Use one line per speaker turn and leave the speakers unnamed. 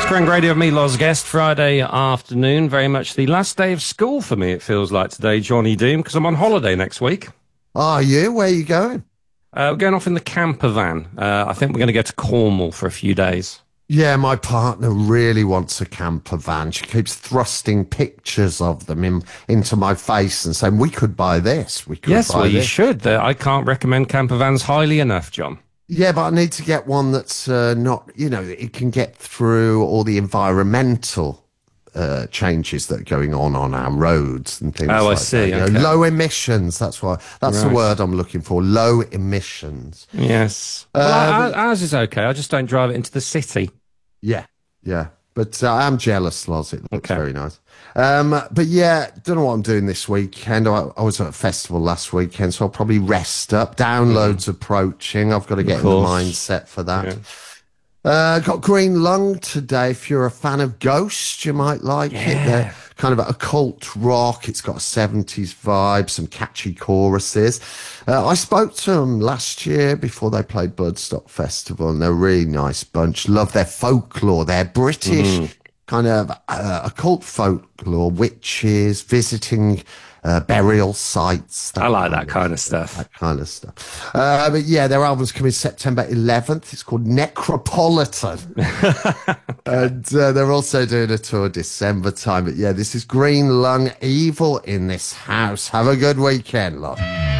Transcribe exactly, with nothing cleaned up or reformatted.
Crank Radio, me, Loz Guest, Friday afternoon. Very much the last day of school for me, it feels like today, Johnny Doom, because I'm on holiday next week.
Are you? Where are you going?
Uh, we're going off in the camper van. Uh, I think we're going to go to Cornwall for a few days.
Yeah, my partner really wants a camper van. She keeps thrusting pictures of them in, into my face and saying, we could buy this. We could
Yes,
buy
well, you
this.
should. Uh, I can't recommend camper vans highly enough, John.
Yeah, but I need to get one that's uh, not, you know, it can get through all the environmental uh, changes that are going on on our roads and things
Oh, I
like
see,
that. You know,
okay.
low emissions, that's why. That's the
Right.
word I'm looking for, low emissions.
Yes. Well,
Uh,
our- ours is okay. I just don't drive it into the city.
Yeah, yeah. But uh, I'm jealous, Loz. It looks
Okay.
very nice. Um, but yeah, don't know what I'm doing this weekend. I, I was at a festival last weekend, so I'll probably rest up. Downloads approaching. I've got to get in the
course.
mindset for that.
Yeah.
Uh, got Green Lung today. If you're a fan of Ghost, you might like it. They're kind of occult rock. It's got a seventies vibe, some catchy choruses. Uh, I spoke to them last year before they played Bloodstock Festival, and they're a really nice bunch. Love their folklore. They're British kind of uh, occult folklore, witches, visiting uh, burial sites.
I like that kind of stuff.
That kind of stuff. Uh, but yeah, their album's coming September eleventh. It's called Necropolitan. and uh, they're also doing a tour December time. But yeah, this is Green Lung, Evil in This House. Have a good weekend, love.